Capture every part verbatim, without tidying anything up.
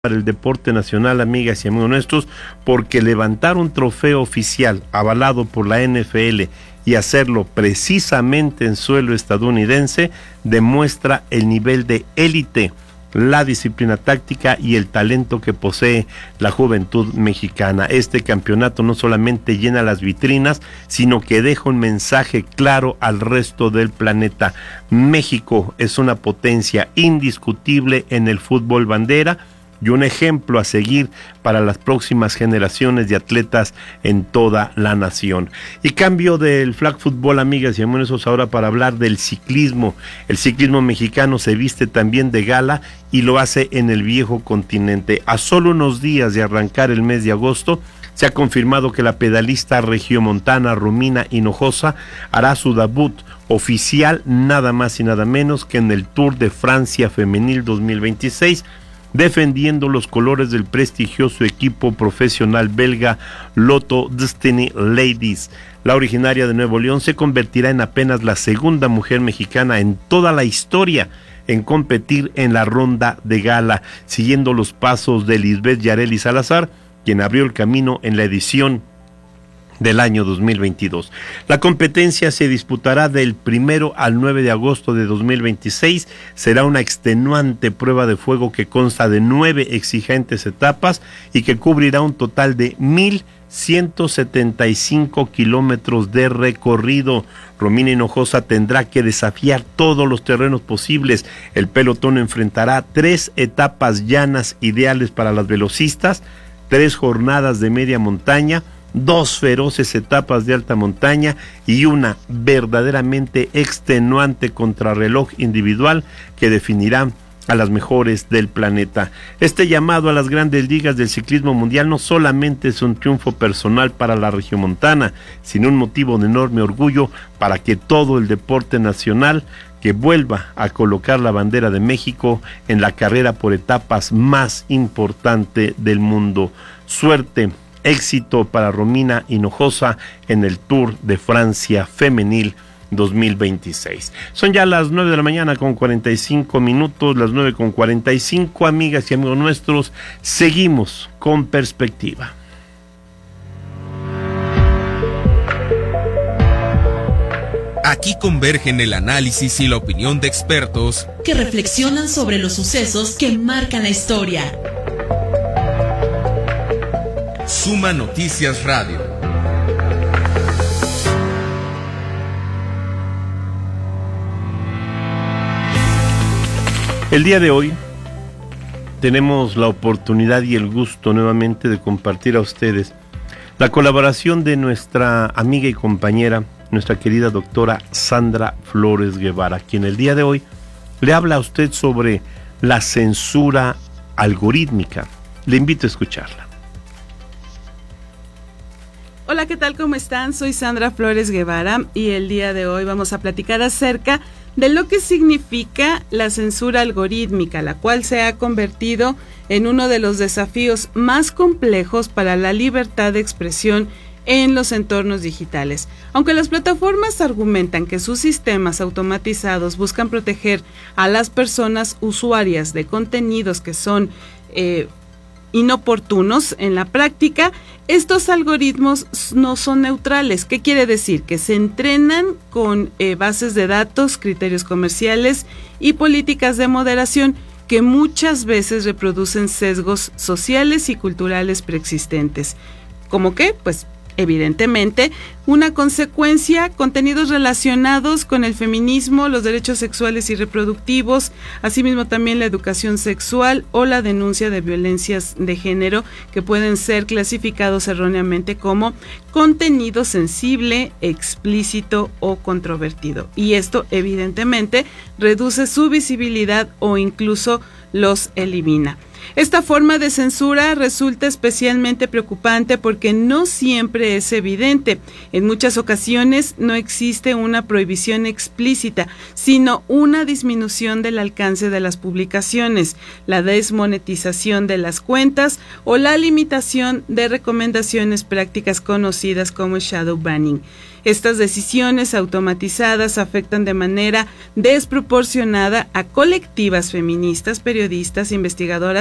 para el deporte nacional, amigas y amigos nuestros, porque levantar un trofeo oficial avalado por la N F L y hacerlo precisamente en suelo estadounidense demuestra el nivel de élite, la disciplina táctica y el talento que posee la juventud mexicana. Este campeonato no solamente llena las vitrinas, sino que deja un mensaje claro al resto del planeta. México es una potencia indiscutible en el fútbol bandera y un ejemplo a seguir para las próximas generaciones de atletas en toda la nación. Y cambio del flag football, amigas y amigos, ahora para hablar del ciclismo. El ciclismo mexicano se viste también de gala y lo hace en el viejo continente. A solo unos días de arrancar el mes de agosto, se ha confirmado que la pedalista regiomontana Romina Hinojosa hará su debut oficial nada más y nada menos que en el Tour de Francia Femenil dos mil veintiséis, defendiendo los colores del prestigioso equipo profesional belga Lotto Destiny Ladies. La originaria de Nuevo León se convertirá en apenas la segunda mujer mexicana en toda la historia en competir en la ronda de gala, siguiendo los pasos de Lisbeth Yareli Salazar, quien abrió el camino en la edición del año dos mil veintidós. La competencia se disputará del primero al nueve de agosto de dos mil veintiséis. Será una extenuante prueba de fuego que consta de nueve exigentes etapas y que cubrirá un total de mil ciento setenta y cinco kilómetros de recorrido. Romina Hinojosa tendrá que desafiar todos los terrenos posibles. El pelotón enfrentará tres etapas llanas ideales para las velocistas, tres jornadas de media montaña, dos feroces etapas de alta montaña y una verdaderamente extenuante contrarreloj individual que definirá a las mejores del planeta. Este llamado a las grandes ligas del ciclismo mundial no solamente es un triunfo personal para la regiomontana, sino un motivo de enorme orgullo para que todo el deporte nacional que vuelva a colocar la bandera de México en la carrera por etapas más importante del mundo. Suerte, éxito para Romina Hinojosa en el Tour de Francia Femenil dos mil veintiséis. Son ya las nueve de la mañana con cuarenta y cinco minutos, las nueve con cuarenta y cinco, amigas y amigos nuestros. Seguimos con Perspectiva. Aquí convergen el análisis y la opinión de expertos que reflexionan sobre los sucesos que marcan la historia. Suma Noticias Radio. El día de hoy tenemos la oportunidad y el gusto nuevamente de compartir a ustedes la colaboración de nuestra amiga y compañera, nuestra querida doctora Sandra Flores Guevara, quien el día de hoy le habla a usted sobre la censura algorítmica. Le invito a escucharla. Hola, ¿qué tal? ¿Cómo están? Soy Sandra Flores Guevara y el día de hoy vamos a platicar acerca de lo que significa la censura algorítmica, la cual se ha convertido en uno de los desafíos más complejos para la libertad de expresión en los entornos digitales. Aunque las plataformas argumentan que sus sistemas automatizados buscan proteger a las personas usuarias de contenidos que son eh, inoportunos, en la práctica, estos algoritmos no son neutrales. ¿Qué quiere decir? Que se entrenan con eh, bases de datos, criterios comerciales y políticas de moderación que muchas veces reproducen sesgos sociales y culturales preexistentes. ¿Cómo qué? Pues evidentemente, una consecuencia, contenidos relacionados con el feminismo, los derechos sexuales y reproductivos, asimismo también la educación sexual o la denuncia de violencias de género que pueden ser clasificados erróneamente como contenido sensible, explícito o controvertido. Y esto evidentemente reduce su visibilidad o incluso los elimina. Esta forma de censura resulta especialmente preocupante porque no siempre es evidente. En muchas ocasiones no existe una prohibición explícita, sino una disminución del alcance de las publicaciones, la desmonetización de las cuentas o la limitación de recomendaciones prácticas conocidas como shadow banning. Estas decisiones automatizadas afectan de manera desproporcionada a colectivas feministas, periodistas, investigadoras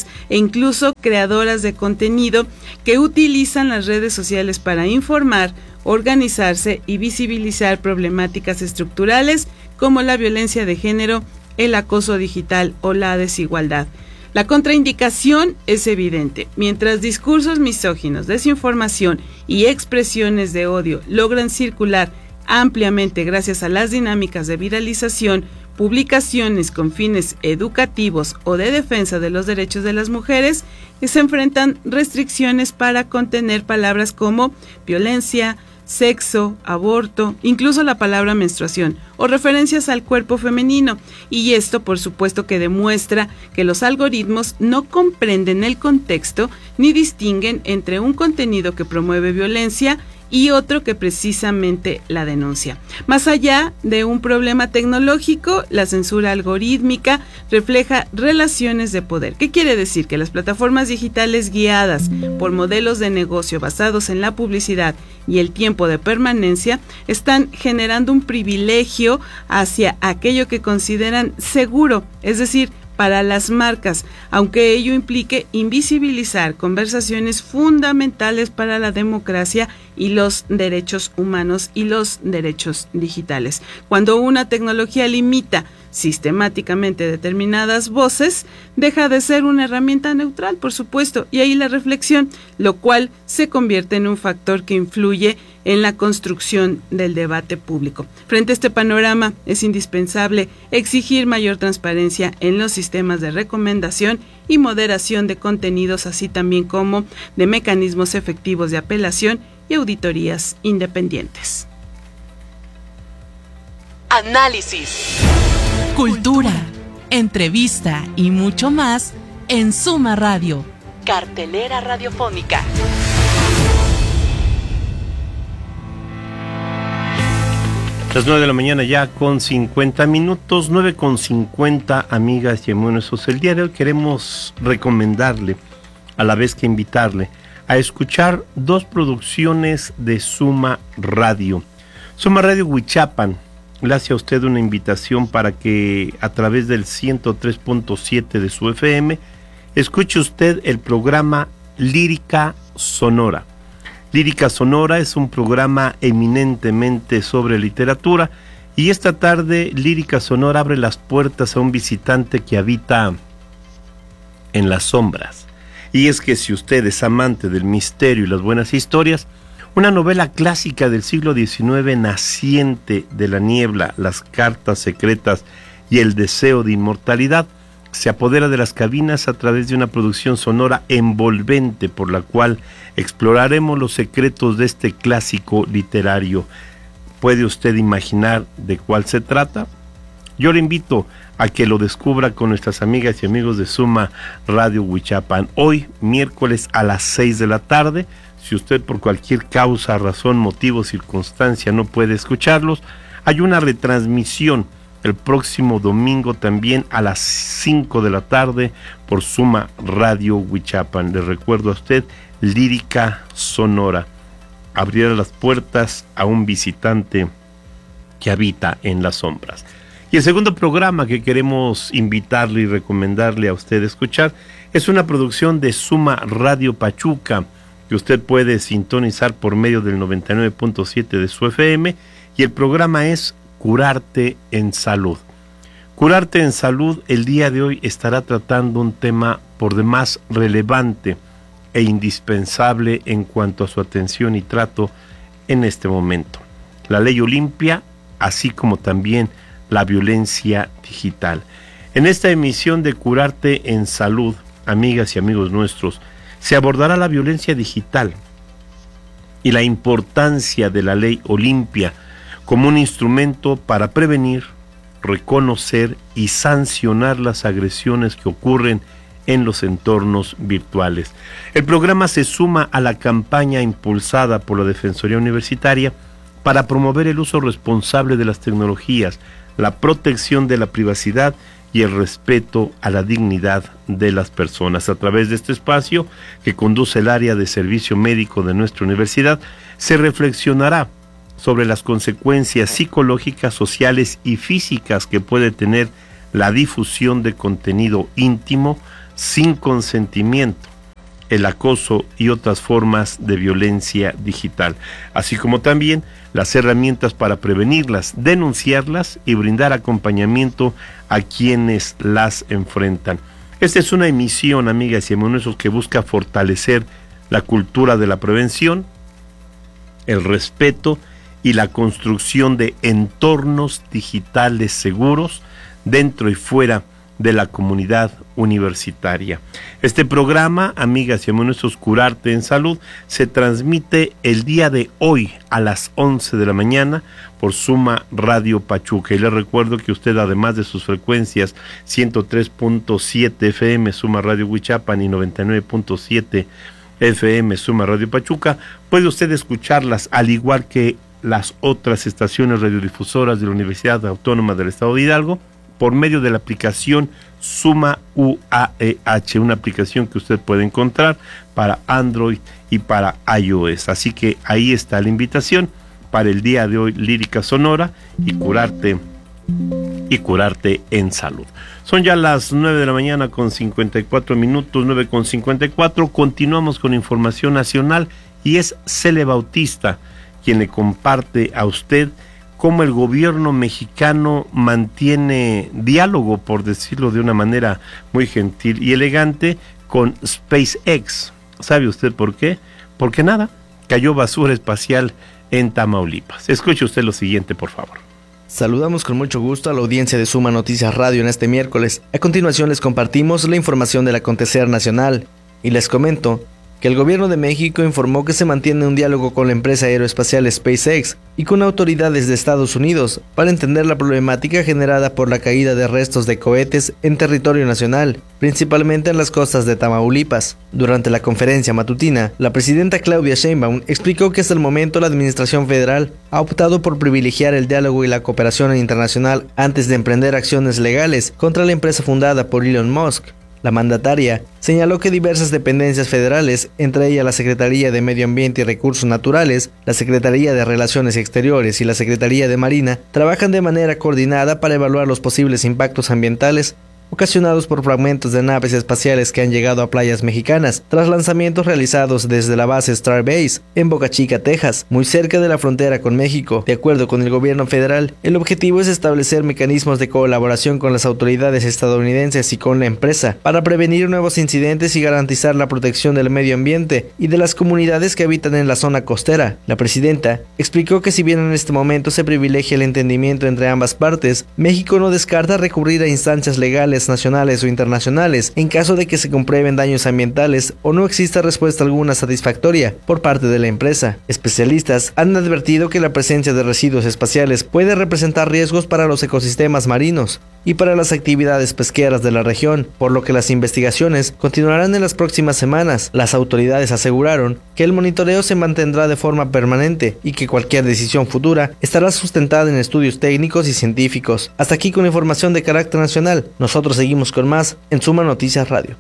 periodistas e incluso creadoras de contenido que utilizan las redes sociales para informar, organizarse y visibilizar problemáticas estructurales como la violencia de género, el acoso digital o la desigualdad. La contraindicación es evidente. Mientras discursos misóginos, desinformación y expresiones de odio logran circular ampliamente gracias a las dinámicas de viralización, publicaciones con fines educativos o de defensa de los derechos de las mujeres, que se enfrentan restricciones para contener palabras como violencia, sexo, aborto, incluso la palabra menstruación o referencias al cuerpo femenino, y esto por supuesto que demuestra que los algoritmos no comprenden el contexto ni distinguen entre un contenido que promueve violencia y otro que precisamente la denuncia. Más allá de un problema tecnológico, la censura algorítmica refleja relaciones de poder. ¿Qué quiere decir? Que las plataformas digitales guiadas por modelos de negocio basados en la publicidad y el tiempo de permanencia están generando un privilegio hacia aquello que consideran seguro, es decir, para las marcas, aunque ello implique invisibilizar conversaciones fundamentales para la democracia y los derechos humanos y los derechos digitales. Cuando una tecnología limita sistemáticamente determinadas voces, deja de ser una herramienta neutral, por supuesto, y ahí la reflexión, lo cual se convierte en un factor que influye en la construcción del debate público. Frente a este panorama, es indispensable exigir mayor transparencia en los sistemas de recomendación y moderación de contenidos, así también como de mecanismos efectivos de apelación y auditorías independientes. Análisis, cultura, entrevista y mucho más en Suma Radio, cartelera radiofónica. Las nueve de la mañana ya con cincuenta minutos, nueve con cincuenta, amigas y hermanos. El día de hoy queremos recomendarle, a la vez que invitarle, a escuchar dos producciones de Suma Radio. Suma Radio Huichapan le hace a usted una invitación para que a través del ciento tres punto siete de su F M escuche usted el programa Lírica Sonora. Lírica Sonora es un programa eminentemente sobre literatura, y esta tarde Lírica Sonora abre las puertas a un visitante que habita en las sombras. Y es que si usted es amante del misterio y las buenas historias, una novela clásica del siglo diecinueve, naciente de la niebla, las cartas secretas y el deseo de inmortalidad, se apodera de las cabinas a través de una producción sonora envolvente por la cual exploraremos los secretos de este clásico literario. ¿Puede usted imaginar de cuál se trata? Yo le invito a que lo descubra con nuestras amigas y amigos de Suma Radio Huichapan. Hoy, miércoles a las seis de la tarde, si usted por cualquier causa, razón, motivo, circunstancia no puede escucharlos, hay una retransmisión el próximo domingo también a las cinco de la tarde por Suma Radio Huichapan. Le recuerdo a usted, Lírica Sonora. Abrirá las puertas a un visitante que habita en las sombras. Y el segundo programa que queremos invitarle y recomendarle a usted escuchar es una producción de Suma Radio Pachuca, que usted puede sintonizar por medio del noventa y nueve punto siete de su F M, y el programa es Curarte en Salud. Curarte en Salud el día de hoy estará tratando un tema por demás relevante e indispensable en cuanto a su atención y trato en este momento: la ley Olimpia, así como también la violencia digital. En esta emisión de Curarte en Salud, amigas y amigos nuestros, se abordará la violencia digital y la importancia de la ley Olimpia como un instrumento para prevenir, reconocer y sancionar las agresiones que ocurren en los entornos virtuales. El programa se suma a la campaña impulsada por la Defensoría Universitaria para promover el uso responsable de las tecnologías, la protección de la privacidad y el respeto a la dignidad de las personas. A través de este espacio que conduce el área de servicio médico de nuestra universidad, se reflexionará sobre las consecuencias psicológicas, sociales y físicas que puede tener la difusión de contenido íntimo, sin consentimiento, el acoso y otras formas de violencia digital, así como también las herramientas para prevenirlas, denunciarlas y brindar acompañamiento a quienes las enfrentan. Esta es una emisión, amigas y amigos, que busca fortalecer la cultura de la prevención, el respeto y la construcción de entornos digitales seguros dentro y fuera de la comunidad universitaria. Este programa, amigas y amigos, Curarte en Salud, se transmite el día de hoy a las once de la mañana por Suma Radio Pachuca. Y les recuerdo que usted, además de sus frecuencias ciento tres punto siete F M Suma Radio Huichapan y noventa y nueve punto siete F M Suma Radio Pachuca, puede usted escucharlas al igual que las otras estaciones radiodifusoras de la Universidad Autónoma del Estado de Hidalgo por medio de la aplicación Suma U A E H, una aplicación que usted puede encontrar para Android y para iOS. Así que ahí está la invitación para el día de hoy, Lírica Sonora y curarte y curarte en salud. Son ya las nueve de la mañana con cincuenta y cuatro minutos, nueve con cincuenta y cuatro. Continuamos con información nacional y es Cele Bautista quien le comparte a usted cómo el gobierno mexicano mantiene diálogo, por decirlo de una manera muy gentil y elegante, con SpaceX. ¿Sabe usted por qué? Porque nada, cayó basura espacial en Tamaulipas. Escuche usted lo siguiente, por favor. Saludamos con mucho gusto a la audiencia de Suma Noticias Radio en este miércoles. A continuación les compartimos la información del acontecer nacional y les comento que el gobierno de México informó que se mantiene un diálogo con la empresa aeroespacial SpaceX y con autoridades de Estados Unidos para entender la problemática generada por la caída de restos de cohetes en territorio nacional, principalmente en las costas de Tamaulipas. Durante la conferencia matutina, la presidenta Claudia Sheinbaum explicó que hasta el momento la administración federal ha optado por privilegiar el diálogo y la cooperación internacional antes de emprender acciones legales contra la empresa fundada por Elon Musk. La mandataria señaló que diversas dependencias federales, entre ellas la Secretaría de Medio Ambiente y Recursos Naturales, la Secretaría de Relaciones Exteriores y la Secretaría de Marina, trabajan de manera coordinada para evaluar los posibles impactos ambientales ocasionados por fragmentos de naves espaciales que han llegado a playas mexicanas, tras lanzamientos realizados desde la base Starbase en Boca Chica, Texas, muy cerca de la frontera con México. De acuerdo con el gobierno federal, el objetivo es establecer mecanismos de colaboración con las autoridades estadounidenses y con la empresa para prevenir nuevos incidentes y garantizar la protección del medio ambiente y de las comunidades que habitan en la zona costera. La presidenta explicó que si bien en este momento se privilegia el entendimiento entre ambas partes, México no descarta recurrir a instancias legales nacionales o internacionales en caso de que se comprueben daños ambientales o no exista respuesta alguna satisfactoria por parte de la empresa. Especialistas han advertido que la presencia de residuos espaciales puede representar riesgos para los ecosistemas marinos y para las actividades pesqueras de la región, por lo que las investigaciones continuarán en las próximas semanas. Las autoridades aseguraron que el monitoreo se mantendrá de forma permanente y que cualquier decisión futura estará sustentada en estudios técnicos y científicos. Hasta aquí con información de carácter nacional. Nosotros seguimos con más en Suma Noticias Radio.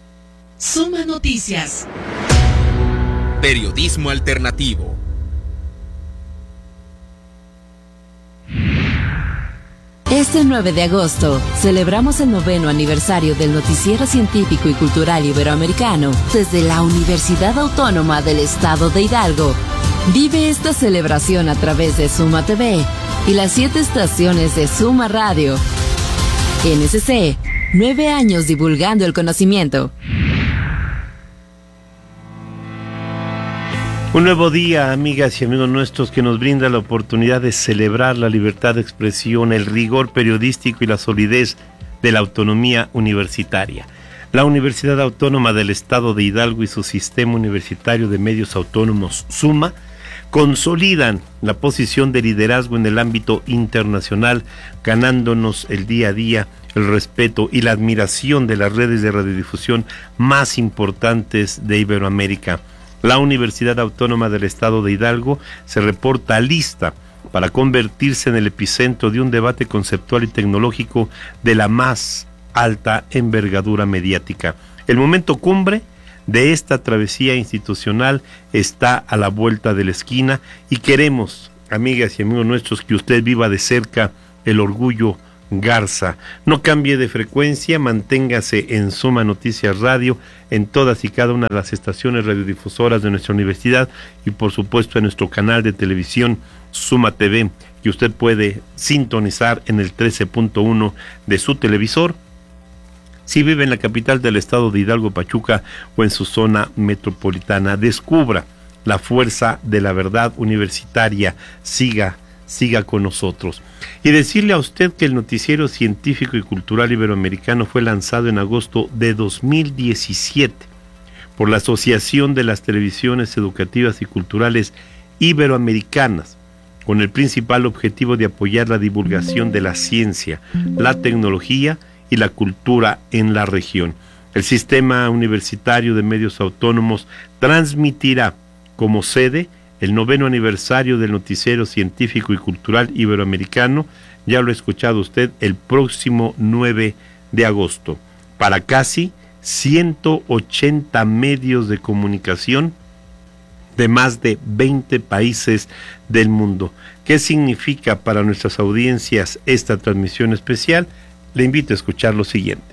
Suma Noticias. Periodismo alternativo. Este nueve de agosto celebramos el noveno aniversario del Noticiero Científico y Cultural Iberoamericano desde la Universidad Autónoma del Estado de Hidalgo. Vive esta celebración a través de Suma T V y las siete estaciones de Suma Radio. N S C, nueve años divulgando el conocimiento. Un nuevo día, amigas y amigos nuestros, que nos brinda la oportunidad de celebrar la libertad de expresión, el rigor periodístico y la solidez de la autonomía universitaria. La Universidad Autónoma del Estado de Hidalgo y su Sistema Universitario de Medios Autónomos, SUMA, consolidan la posición de liderazgo en el ámbito internacional, ganándonos el día a día el respeto y la admiración de las redes de radiodifusión más importantes de Iberoamérica. La Universidad Autónoma del Estado de Hidalgo se reporta lista para convertirse en el epicentro de un debate conceptual y tecnológico de la más alta envergadura mediática. El momento cumbre de esta travesía institucional está a la vuelta de la esquina y queremos, amigas y amigos nuestros, que usted viva de cerca el orgullo Garza. No cambie de frecuencia, manténgase en Suma Noticias Radio, en todas y cada una de las estaciones radiodifusoras de nuestra universidad y por supuesto en nuestro canal de televisión Suma T V, que usted puede sintonizar en el trece punto uno de su televisor. Si vive en la capital del estado de Hidalgo, Pachuca, o en su zona metropolitana, descubra la fuerza de la verdad universitaria. Siga, siga con nosotros. Y decirle a usted que el Noticiero Científico y Cultural Iberoamericano fue lanzado en agosto de dos mil diecisiete por la Asociación de las Televisiones Educativas y Culturales Iberoamericanas, con el principal objetivo de apoyar la divulgación de la ciencia, la tecnología y la cultura en la región. El Sistema Universitario de Medios Autónomos transmitirá como sede el noveno aniversario del Noticiero Científico y Cultural Iberoamericano, ya lo ha escuchado usted, el próximo nueve de agosto, para casi ciento ochenta medios de comunicación de más de veinte países del mundo. ¿Qué significa para nuestras audiencias esta transmisión especial? Le invito a escuchar lo siguiente.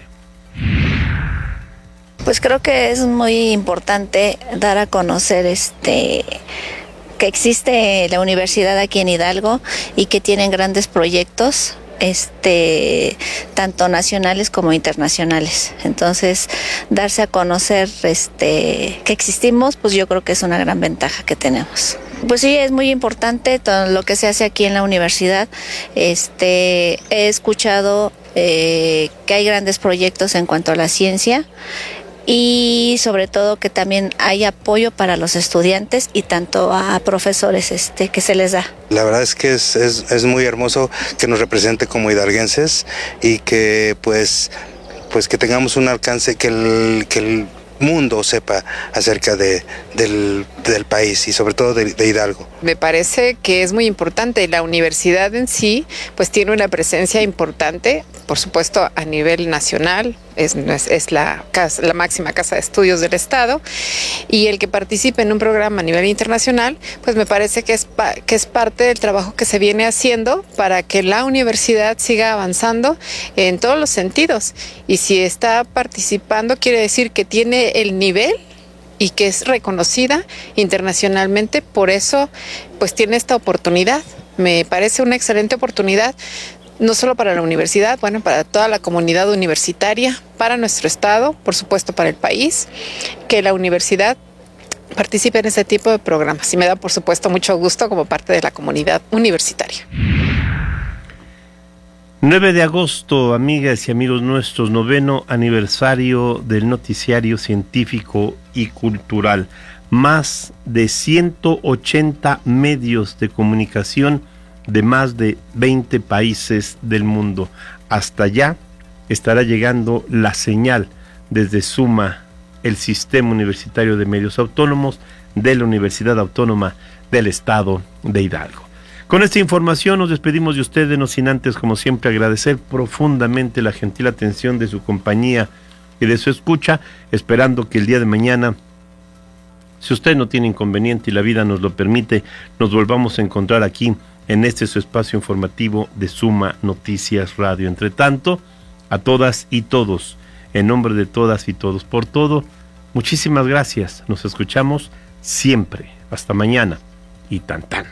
Pues creo que es muy importante dar a conocer este que existe la universidad aquí en Hidalgo y que tienen grandes proyectos, este tanto nacionales como internacionales. Entonces, darse a conocer este que existimos, pues yo creo que es una gran ventaja que tenemos. Pues sí, es muy importante todo lo que se hace aquí en la universidad. Este he escuchado eh, que hay grandes proyectos en cuanto a la ciencia y sobre todo que también hay apoyo para los estudiantes y tanto a profesores este que se les da. La verdad es que es, es, es muy hermoso que nos represente como hidalguenses y que pues, pues que tengamos un alcance, que el, que el mundo sepa acerca de, del, del país y sobre todo de, de Hidalgo. Me parece que es muy importante. La universidad en sí pues tiene una presencia importante, por supuesto a nivel nacional, es, es la, casa, la máxima casa de estudios del estado, y el que participe en un programa a nivel internacional pues me parece que es, que es parte del trabajo que se viene haciendo para que la universidad siga avanzando en todos los sentidos, y si está participando quiere decir que tiene el nivel y que es reconocida internacionalmente, por eso pues tiene esta oportunidad. Me parece una excelente oportunidad, no solo para la universidad, bueno, para toda la comunidad universitaria, para nuestro estado, por supuesto para el país, que la universidad participe en este tipo de programas, y me da por supuesto mucho gusto como parte de la comunidad universitaria. nueve de agosto, amigas y amigos nuestros, noveno aniversario del Noticiario Científico y Cultural. Más de ciento ochenta medios de comunicación de más de veinte países del mundo. Hasta allá estará llegando la señal desde Suma, el Sistema Universitario de Medios Autónomos de la Universidad Autónoma del Estado de Hidalgo. Con esta información nos despedimos de ustedes, no sin antes, como siempre, agradecer profundamente la gentil atención de su compañía y de su escucha, esperando que el día de mañana, si usted no tiene inconveniente y la vida nos lo permite, nos volvamos a encontrar aquí en este su espacio informativo de Suma Noticias Radio. Entre tanto, a todas y todos, en nombre de todas y todos, por todo, muchísimas gracias. Nos escuchamos siempre. Hasta mañana y tan tan.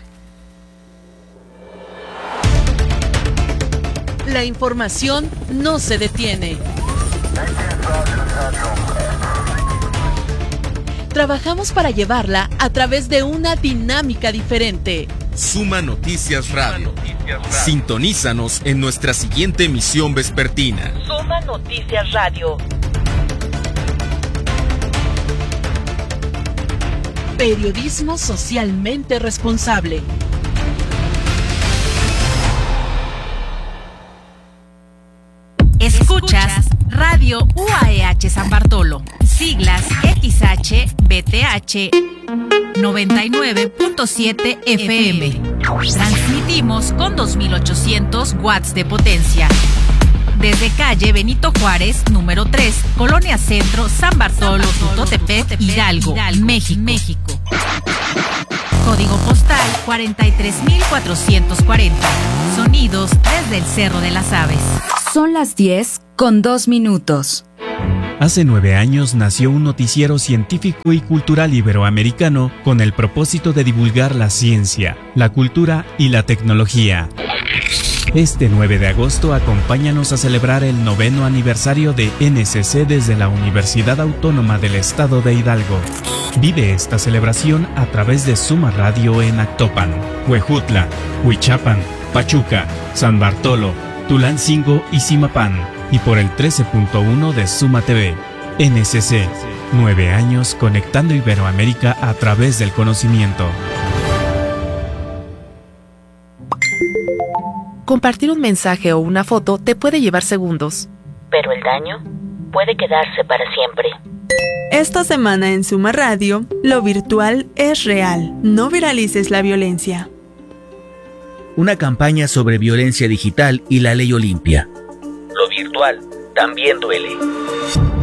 La información no se detiene. Trabajamos para llevarla a través de una dinámica diferente. Suma Noticias Radio. Sintonízanos en nuestra siguiente emisión vespertina. Suma Noticias Radio. Periodismo socialmente responsable. Escuchas Radio U A E H San Bartolo, siglas X H B T H noventa y nueve punto siete F M. Transmitimos con dos mil ochocientos watts de potencia. Desde calle Benito Juárez, número tres, Colonia Centro, San Bartolo, Tutotepec, Hidalgo, México. Código postal cuarenta y tres mil cuatrocientos cuarenta. Sonidos desde el Cerro de las Aves. Son las diez con dos minutos. Hace nueve años nació un noticiero científico y cultural iberoamericano con el propósito de divulgar la ciencia, la cultura y la tecnología. Este nueve de agosto acompáñanos a celebrar el noveno aniversario de N C C desde la Universidad Autónoma del Estado de Hidalgo. Vive esta celebración a través de Suma Radio en Actopan, Huejutla, Huichapan, Pachuca, San Bartolo, Tulancingo y Zimapán, y por el trece punto uno de Suma T V. N C C, nueve años conectando Iberoamérica a través del conocimiento. Compartir un mensaje o una foto te puede llevar segundos, pero el daño puede quedarse para siempre. Esta semana en Suma Radio, lo virtual es real. No viralices la violencia. Una campaña sobre violencia digital y la ley Olimpia. Lo virtual también duele.